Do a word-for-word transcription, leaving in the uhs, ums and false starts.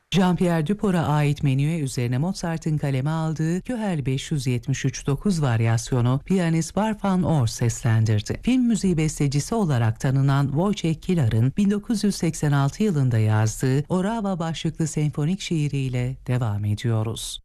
Jean-Pierre Duport'a ait menüye üzerine Mozart'ın kaleme aldığı Köhel beş yüz yetmiş üç dokuz varyasyonu piyanist Varfan Ors seslendirdi. Film müziği bestecisi olarak tanınan Wojciech Kilar'ın bin dokuz yüz seksen altı yılında yazdığı Orava başlıklı senfonik şiiriyle devam ediyoruz.